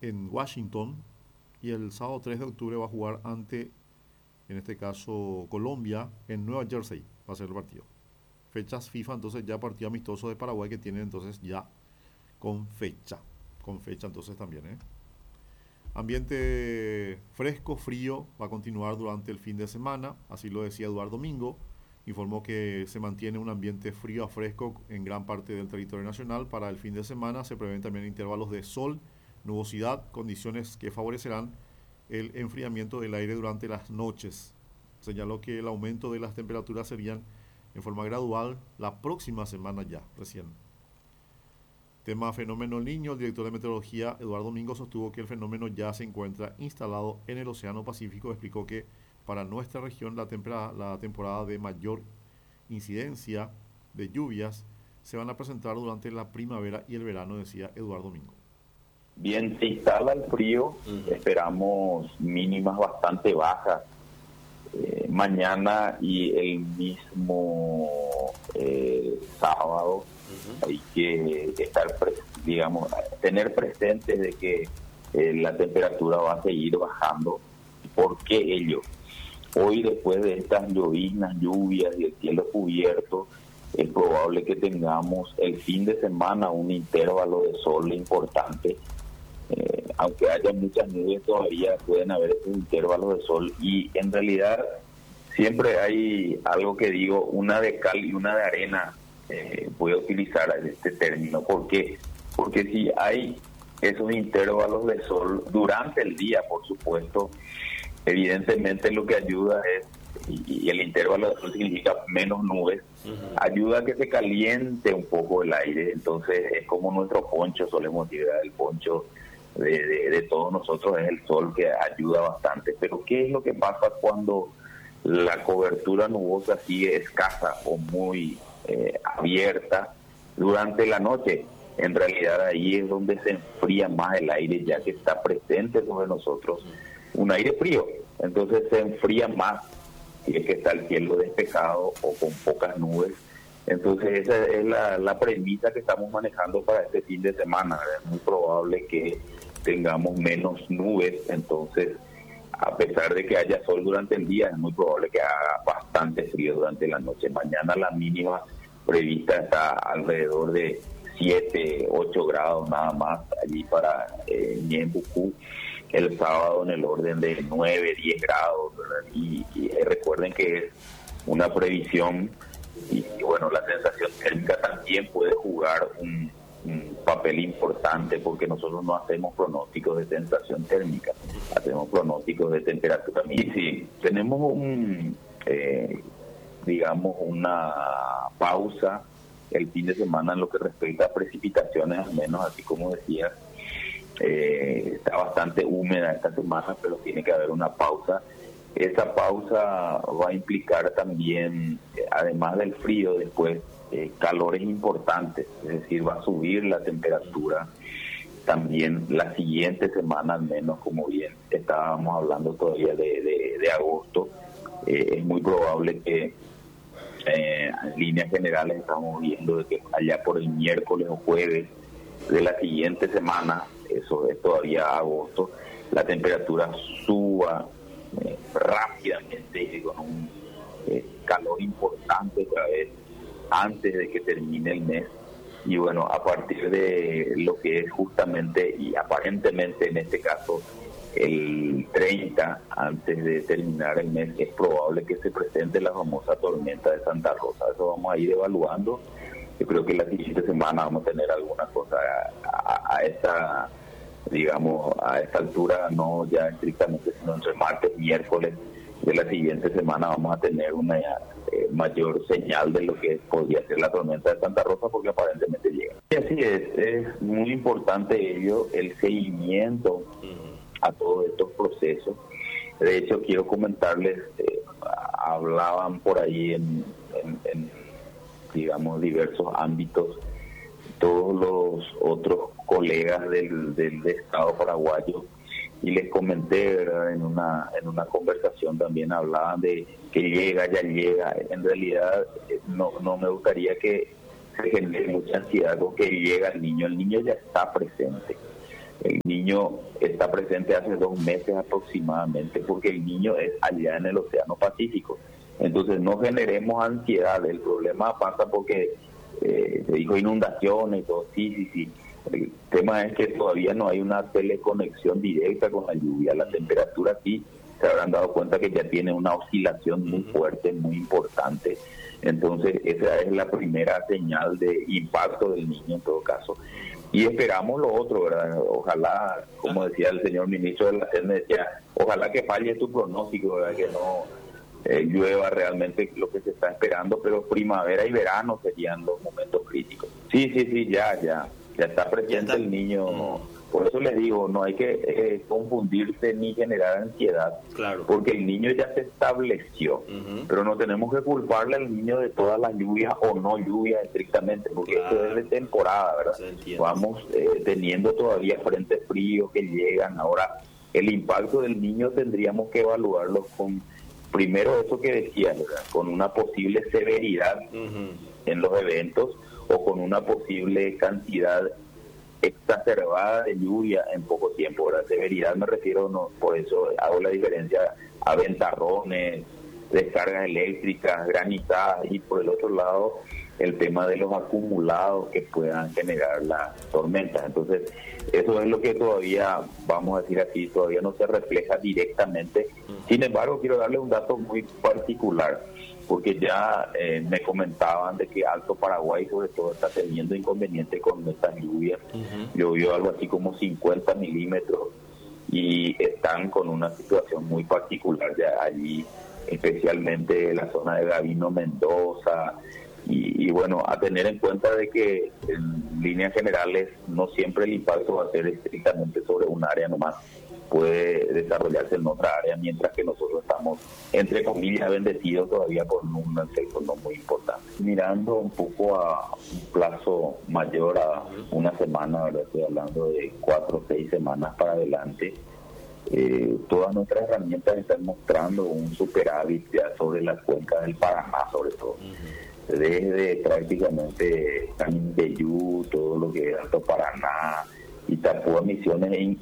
en Washington y el sábado 3 de octubre va a jugar ante, en este caso, Colombia en Nueva Jersey. Va a ser el partido. Fechas FIFA, entonces ya partido amistoso de Paraguay que tienen entonces ya con fecha. Con fecha entonces también, ¿eh? Ambiente fresco, frío, va a continuar durante el fin de semana, así lo decía Eduardo Mingo. Informó que se mantiene un ambiente frío a fresco en gran parte del territorio nacional. Para el fin de semana se prevén también intervalos de sol, nubosidad, condiciones que favorecerán el enfriamiento del aire durante las noches. Señaló que el aumento de las temperaturas serían en forma gradual la próxima semana ya, recién. Tema fenómeno El Niño, el director de meteorología Eduardo Domingo sostuvo que el fenómeno ya se encuentra instalado en el Océano Pacífico. Explicó que para nuestra región la temporada de mayor incidencia de lluvias se van a presentar durante la primavera y el verano, decía Eduardo Domingo. Bien, se instala el frío, esperamos mínimas bastante bajas mañana y el mismo sábado. Hay que estar, digamos, tener presente de que la temperatura va a seguir bajando. ¿Por qué ello? Hoy, después de estas lloviznas, lluvias y el cielo cubierto, es probable que tengamos el fin de semana un intervalo de sol importante. Aunque haya muchas nubes, todavía pueden haber esos intervalos de sol, y en realidad siempre hay algo que digo, una de cal y una de arena. Voy a utilizar este término. ¿Por qué? Porque si hay esos intervalos de sol durante el día, por supuesto, evidentemente lo que ayuda es, y el intervalo de sol significa menos nubes, ayuda a que se caliente un poco el aire. Entonces es como nuestro poncho, solemos decir, el poncho de todos nosotros es el sol, que ayuda bastante. Pero ¿qué es lo que pasa cuando la cobertura nubosa sigue escasa o muy abierta durante la noche? En realidad ahí es donde se enfría más el aire, ya que está presente sobre nosotros un aire frío. Entonces se enfría más si es que está el cielo despejado o con pocas nubes. Entonces esa es la premisa que estamos manejando para este fin de semana. Es muy probable que tengamos menos nubes, entonces a pesar de que haya sol durante el día, es muy probable que haga bastante frío durante la noche. Mañana la mínima prevista está alrededor de 7, 8 grados nada más allí para Ñembucú. El sábado en el orden de 9, 10 grados, ¿verdad? Y recuerden que es una previsión y bueno, la sensación térmica también puede jugar un papel importante, porque nosotros no hacemos pronósticos de sensación térmica, hacemos pronósticos de temperatura. Y sí, tenemos digamos una pausa el fin de semana en lo que respecta a precipitaciones, al menos así como decía. Está bastante húmeda esta semana, pero tiene que haber una pausa. Esa pausa va a implicar también, además del frío, después calores importantes, es decir, va a subir la temperatura también la siguiente semana, al menos, como bien estábamos hablando todavía de agosto. Es muy probable que en líneas generales estamos viendo de que allá por el miércoles o jueves de la siguiente semana, eso es todavía agosto, la temperatura suba rápidamente y con un calor importante otra vez antes de que termine el mes. Y bueno, a partir de lo que es justamente y aparentemente en este caso el 30, antes de terminar el mes, es probable que se presente la famosa tormenta de Santa Rosa. Eso vamos a ir evaluando. Yo creo que la siguiente semana vamos a tener alguna cosa a esta, digamos, a esta altura, no ya estrictamente, sino entre martes y miércoles de la siguiente semana vamos a tener una mayor señal de lo que podría ser la tormenta de Santa Rosa, porque aparentemente llega. Y así es muy importante ello, el seguimiento a todos estos procesos. De hecho, quiero comentarles, hablaban por ahí en digamos, diversos ámbitos, todos los otros colegas del Estado paraguayo, y les comenté, ¿verdad? en una conversación también hablaban de que ya llega. En realidad no me gustaría que se genere mucha ansiedad con que llega el niño ya está presente. El niño niño está presente hace 2 meses aproximadamente, porque el niño es allá en el Océano Pacífico. Entonces no generemos ansiedad. El problema pasa porque se dijo inundaciones y todo. Sí. El tema es que todavía no hay una teleconexión directa con la lluvia. La temperatura aquí se habrán dado cuenta que ya tiene una oscilación muy fuerte, muy importante. Entonces esa es la primera señal de impacto del niño en todo caso. Y esperamos lo otro, ¿verdad? Ojalá, como decía el señor ministro de la SED, decía, ojalá que falle tu pronóstico, ¿verdad? Que no llueva realmente lo que se está esperando, pero primavera y verano serían los momentos críticos. Sí, ya está presente el niño. Por eso les digo, no hay que confundirse ni generar ansiedad, claro, porque el niño ya se estableció, pero no tenemos que culparle al niño de todas las lluvias o no lluvias estrictamente, porque esto es de temporada, ¿verdad? Vamos teniendo todavía frentes fríos que llegan. Ahora, el impacto del niño tendríamos que evaluarlo con, primero eso que decía, ¿verdad? Con una posible severidad en los eventos o con una posible cantidad exacerbada de lluvia en poco tiempo. La severidad me refiero, no, por eso hago la diferencia a ventarrones, descargas eléctricas, granizadas, y por el otro lado el tema de los acumulados que puedan generar las tormentas. Entonces eso es lo que todavía, vamos a decir así, todavía no se refleja directamente. Sin embargo, quiero darle un dato muy particular, porque ya me comentaban de que Alto Paraguay sobre todo está teniendo inconvenientes con estas lluvias. Llovió algo así como 50 milímetros y están con una situación muy particular ya allí, especialmente la zona de Gavino, Mendoza, y bueno, a tener en cuenta de que en líneas generales no siempre el impacto va a ser estrictamente sobre un área nomás, puede desarrollarse en otra área, mientras que nosotros estamos, entre comillas, bendecidos todavía con un efecto no muy importante. Mirando un poco a un plazo mayor, a una semana, ¿verdad? Estoy hablando de 4 o 6 semanas para adelante, todas nuestras herramientas están mostrando un superávit ya sobre las cuencas del Paraná, sobre todo. Desde prácticamente Canindeyú, todo lo que es Alto Paraná, Itapúa, Misiones,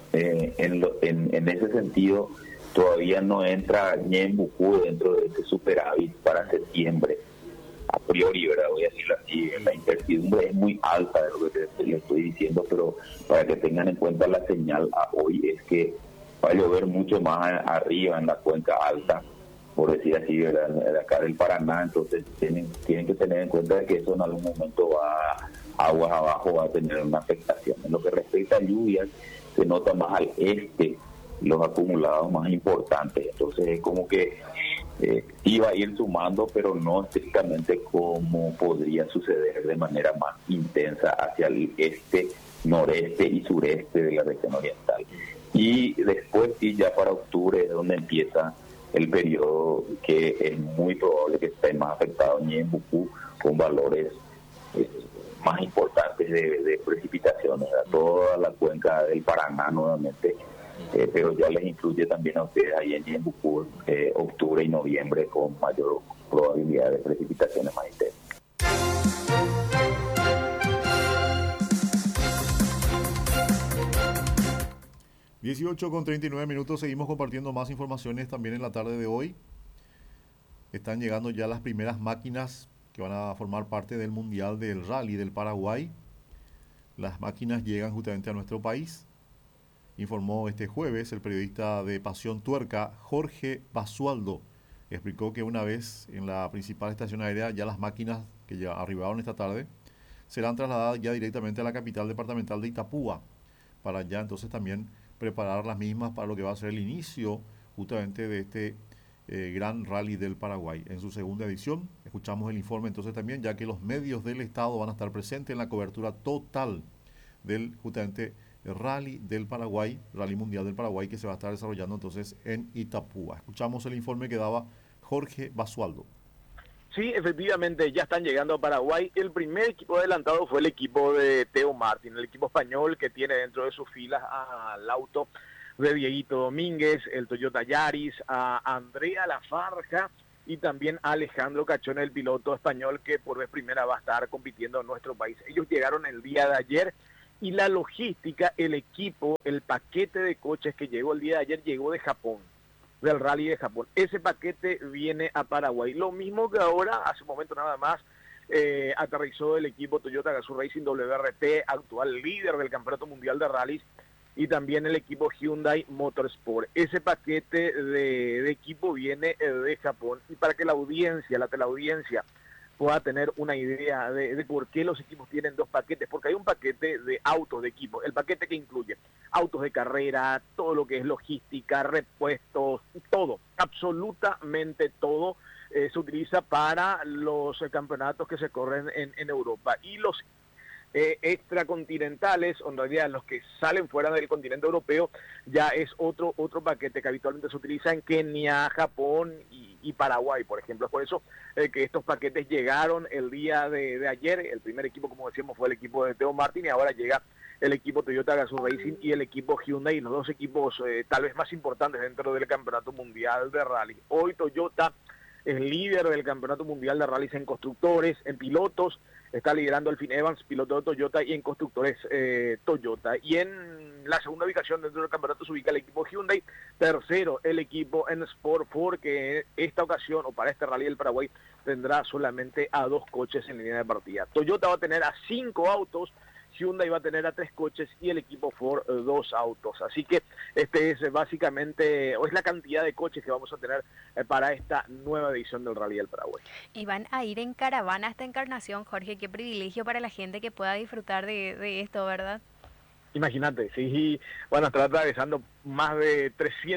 en ese sentido todavía no entra Ñembucú dentro de este superávit para septiembre, a priori, ¿verdad? Voy a decirlo así, la incertidumbre es muy alta de lo que le estoy diciendo, pero para que tengan en cuenta la señal a hoy es que va a llover mucho más arriba en la cuenca alta, por decir así, ¿verdad? De acá del Paraná. Entonces tienen que tener en cuenta que eso en algún momento aguas abajo va a tener una afectación. En lo que respecta a lluvias, se nota más al este los acumulados más importantes. Entonces es como que iba a ir sumando, pero no estrictamente como podría suceder de manera más intensa hacia el este, noreste y sureste de la región oriental. Y después sí, ya para octubre es donde empieza el periodo que es muy probable que esté más afectado en Ñembucú, con valores más importantes de precipitaciones, a toda la cuenca del Paraná nuevamente, pero ya les incluye también a ustedes ahí en Ñembucú, octubre y noviembre con mayor probabilidad de precipitaciones más intensas. 18:39, seguimos compartiendo más informaciones también en la tarde de hoy. Están llegando ya las primeras máquinas que van a formar parte del Mundial del Rally del Paraguay. Las máquinas llegan justamente a nuestro país. Informó este jueves el periodista de Pasión Tuerca, Jorge Basualdo. Explicó que una vez en la principal estación aérea, ya las máquinas que ya arribaron esta tarde serán trasladadas ya directamente a la capital departamental de Itapúa, para ya entonces también preparar las mismas para lo que va a ser el inicio justamente de este Gran Rally del Paraguay. En su segunda edición, escuchamos el informe entonces también, ya que los medios del Estado van a estar presentes en la cobertura total del justamente Rally del Paraguay, Rally Mundial del Paraguay, que se va a estar desarrollando entonces en Itapúa. Escuchamos el informe que daba Jorge Basualdo. Sí, efectivamente, ya están llegando a Paraguay. El primer equipo adelantado fue el equipo de Teo Martin, el equipo español que tiene dentro de sus filas al auto de Dieguito Domínguez, el Toyota Yaris, a Andrea Lafarja y también a Alejandro Cachón, el piloto español que por vez primera va a estar compitiendo en nuestro país. Ellos llegaron el día de ayer Y la logística, el equipo, el paquete de coches que llegó el día de ayer llegó de Japón, del rally de Japón. Ese paquete viene a Paraguay. Lo mismo que ahora, hace un momento nada más, aterrizó el equipo Toyota Gazoo Racing WRT, actual líder del Campeonato Mundial de Rallys, y también el equipo Hyundai Motorsport. Ese paquete de equipo viene de Japón. Y para que la teleaudiencia pueda tener una idea de por qué los equipos tienen dos paquetes, porque hay un paquete de autos de equipo, el paquete que incluye autos de carrera, todo lo que es logística, repuestos, todo, absolutamente todo, se utiliza para los campeonatos que se corren en Europa. Y los extracontinentales, o en realidad los que salen fuera del continente europeo, ya es otro paquete que habitualmente se utiliza en Kenia, Japón y Paraguay, por ejemplo. Es por eso que estos paquetes llegaron el día de ayer. El primer equipo, como decíamos, fue el equipo de Teo Martin, y ahora llega el equipo Toyota Gazoo Racing y el equipo Hyundai, los dos equipos tal vez más importantes dentro del Campeonato Mundial de Rally. Hoy Toyota es líder del Campeonato Mundial de Rallys en constructores, en pilotos, está liderando Elfyn Evans, piloto de Toyota, y en constructores Toyota. Y en la segunda ubicación dentro del campeonato se ubica el equipo Hyundai, tercero el equipo en Sport 4, que esta ocasión, o para este rally del Paraguay, tendrá solamente a 2 coches en línea de partida. Toyota va a tener a 5 autos, Hyundai va a tener a 3 coches y el equipo Ford 2 autos. Así que este es básicamente, o es la cantidad de coches que vamos a tener para esta nueva edición del Rally del Paraguay. Y van a ir en caravana hasta Encarnación, Jorge. Qué privilegio para la gente que pueda disfrutar de esto, ¿verdad? Imagínate, sí, van a estar atravesando más de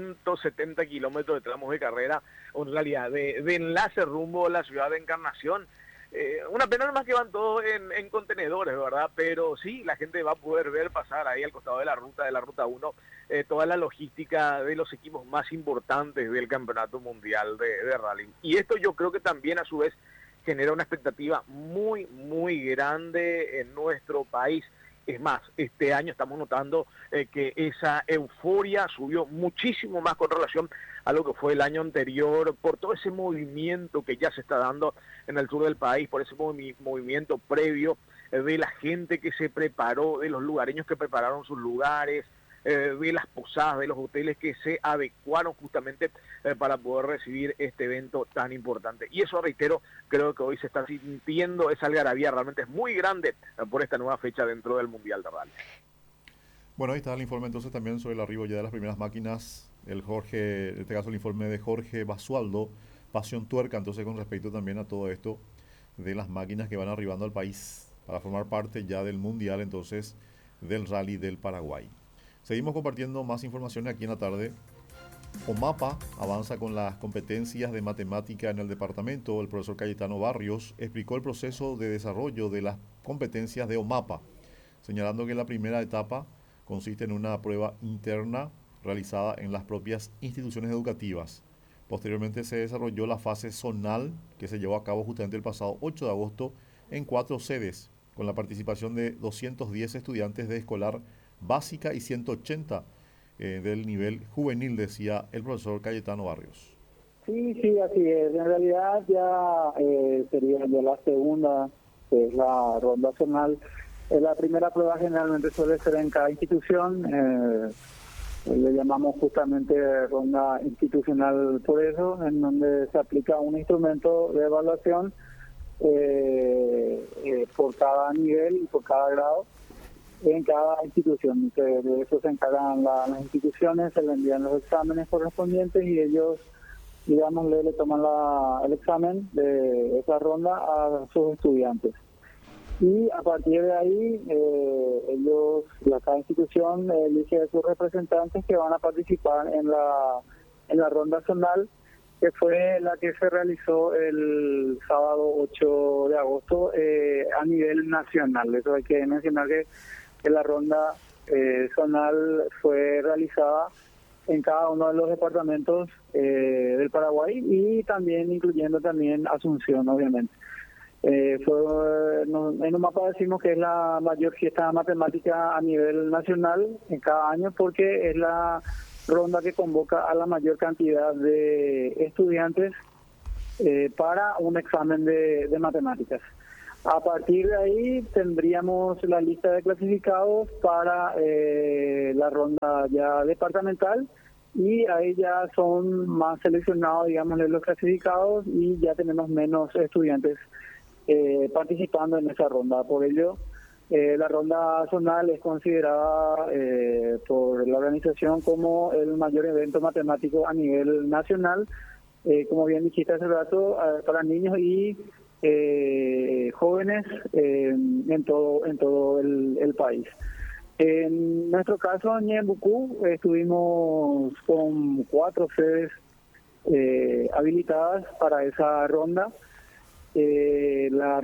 370 kilómetros de tramos de carrera, en realidad de enlace rumbo a la ciudad de Encarnación. Una pena nomás que van todos en contenedores, ¿verdad? Pero sí, la gente va a poder ver pasar ahí al costado de la ruta 1, toda la logística de los equipos más importantes del Campeonato Mundial de Rally. Y esto yo creo que también a su vez genera una expectativa muy, muy grande en nuestro país. Es más, este año estamos notando que esa euforia subió muchísimo más con relación a lo que fue el año anterior, por todo ese movimiento que ya se está dando en el sur del país, por ese movimiento previo de la gente que se preparó, de los lugareños que prepararon sus lugares, de las posadas, de los hoteles que se adecuaron justamente para poder recibir este evento tan importante. Y eso, reitero, creo que hoy se está sintiendo esa algarabía, realmente es muy grande por esta nueva fecha dentro del Mundial de Rally. Bueno, ahí está el informe entonces también sobre el arribo ya de las primeras máquinas, en este caso el informe de Jorge Basualdo, Pasión Tuerca, entonces con respecto también a todo esto de las máquinas que van arribando al país para formar parte ya del Mundial entonces del Rally del Paraguay. Seguimos compartiendo más informaciones aquí en la tarde. OMAPA avanza con las competencias de matemática en el departamento. El profesor Cayetano Barrios explicó el proceso de desarrollo de las competencias de OMAPA, señalando que la primera etapa consiste en una prueba interna realizada en las propias instituciones educativas. Posteriormente se desarrolló la fase zonal, que se llevó a cabo justamente el pasado 8 de agosto en 4 sedes, con la participación de 210 estudiantes de escolar básica y 180 del nivel juvenil, decía el profesor Cayetano Barrios. Sí, así es. En realidad ya sería ya la segunda, que es la ronda zonal. La primera prueba generalmente suele ser en cada institución, le llamamos justamente ronda institucional por eso, en donde se aplica un instrumento de evaluación por cada nivel y por cada grado en cada institución. De eso se encargan las instituciones, se le envían los exámenes correspondientes y ellos, digamos, le toman el examen de esa ronda a sus estudiantes. Y a partir de ahí, cada institución elige a sus representantes que van a participar en la ronda zonal, que fue la que se realizó el sábado 8 de agosto a nivel nacional. Eso hay que mencionar que la ronda zonal fue realizada en cada uno de los departamentos del Paraguay y también incluyendo también Asunción, obviamente. En OMAPA decimos que es la mayor fiesta matemática a nivel nacional en cada año porque es la ronda que convoca a la mayor cantidad de estudiantes para un examen de matemáticas. A partir de ahí tendríamos la lista de clasificados para la ronda ya departamental, y ahí ya son más seleccionados, digamos, los clasificados, y ya tenemos menos estudiantes participando en esa ronda. Por ello, la ronda zonal es considerada por la organización como el mayor evento matemático a nivel nacional, como bien dijiste hace rato, para niños y jóvenes en todo el país. En nuestro caso, en Ñembucú, estuvimos con 4 sedes habilitadas para esa ronda. La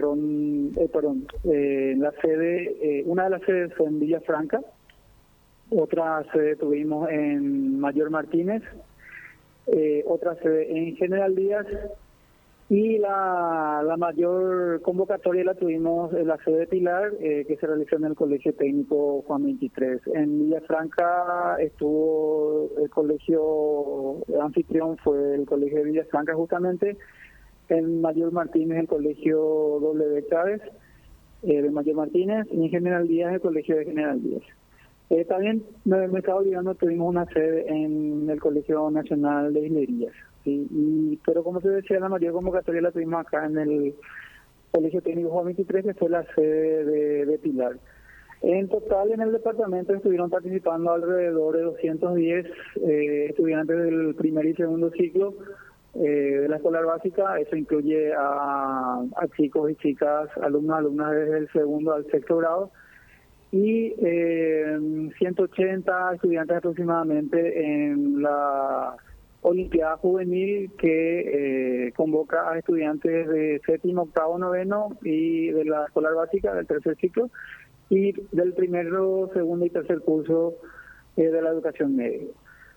sede, una de las sedes fue en Villafranca, otra sede tuvimos en Mayor Martínez, otra sede en General Díaz, y la mayor convocatoria la tuvimos en la sede de Pilar, que se realizó en el Colegio Técnico Juan 23. En Villafranca estuvo el colegio anfitrión, fue el Colegio de Villafranca justamente. En Mayor Martínez el Colegio W. Chávez de Mayor Martínez, y en General Díaz el Colegio de General Díaz. También me estaba olvidando, tuvimos una sede en el Colegio Nacional de Islerías, ¿sí? Pero como te decía, la mayor convocatoria la tuvimos acá en el Colegio Técnico Juan 23, que fue la sede de Pilar. En total, en el departamento estuvieron participando alrededor de 210 estudiantes del primer y segundo ciclo de la escolar básica. Eso incluye a chicos y chicas, alumnas desde el segundo al sexto grado, y 180 estudiantes aproximadamente en la Olimpiada Juvenil, que convoca a estudiantes de séptimo, octavo, noveno y de la escolar básica del tercer ciclo, y del primero, segundo y tercer curso de la educación media.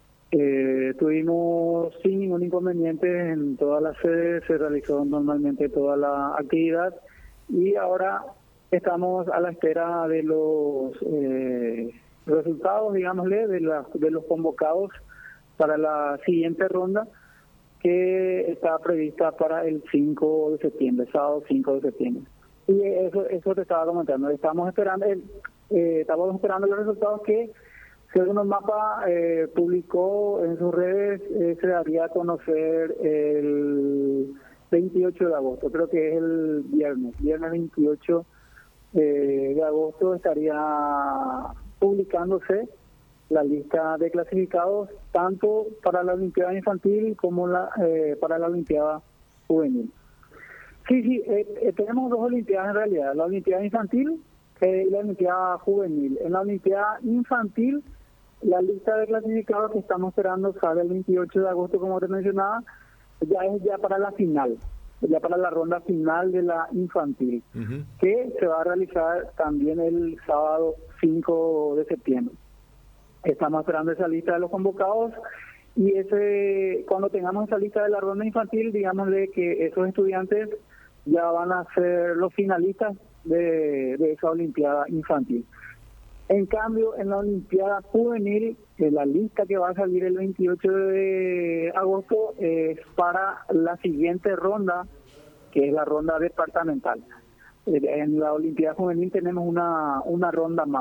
Tuvimos sin ningún inconveniente en todas las sedes, se realizó normalmente toda la actividad, y ahora estamos a la espera de los resultados, digámosle, de los convocados para la siguiente ronda, que está prevista para el 5 de septiembre, sábado 5 de septiembre. Y eso te estaba comentando, estamos esperando los resultados que, según el mapa publicó en sus redes, se daría a conocer el 28 de agosto, creo que es el viernes 28 de agosto estaría publicándose la lista de clasificados, tanto para la Olimpiada Infantil como para la Olimpiada Juvenil. Sí, tenemos 2 Olimpiadas en realidad, la Olimpiada Infantil y la Olimpiada Juvenil. En la Olimpiada Infantil, la lista de clasificados que estamos esperando sale el 28 de agosto, como te mencionaba, ya para la final, ya para la ronda final de la infantil, que se va a realizar también el sábado 5 de septiembre. Estamos esperando esa lista de los convocados, y cuando tengamos esa lista de la ronda infantil, digámosle que esos estudiantes ya van a ser los finalistas de esa Olimpiada Infantil. En cambio, en la Olimpiada Juvenil, la lista que va a salir el 28 de agosto es para la siguiente ronda, que es la ronda departamental. En la Olimpiada Juvenil tenemos una ronda más.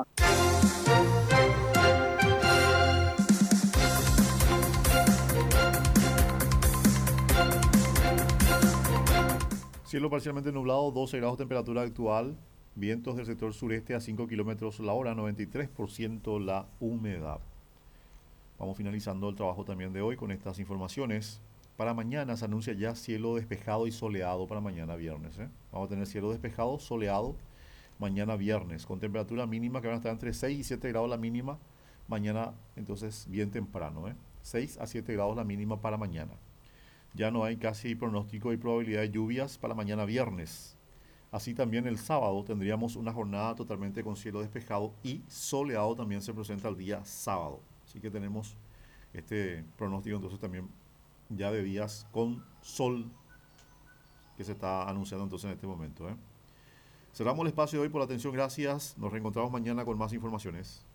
Cielo parcialmente nublado, 12 grados temperatura actual, vientos del sector sureste a 5 kilómetros la hora, 93% la humedad. Vamos finalizando el trabajo también de hoy con estas informaciones. Para mañana se anuncia ya cielo despejado y soleado para mañana viernes. Vamos a tener cielo despejado, soleado, mañana viernes, con temperatura mínima que van a estar entre 6 y 7 grados la mínima. Mañana, entonces, bien temprano, 6 a 7 grados la mínima para mañana. Ya no hay casi pronóstico y probabilidad de lluvias para mañana viernes. Así también el sábado tendríamos una jornada totalmente con cielo despejado y soleado también se presenta el día sábado. Así que tenemos este pronóstico entonces también ya de días con sol que se está anunciando entonces en este momento. Cerramos el espacio de hoy por la atención, gracias. Nos reencontramos mañana con más informaciones.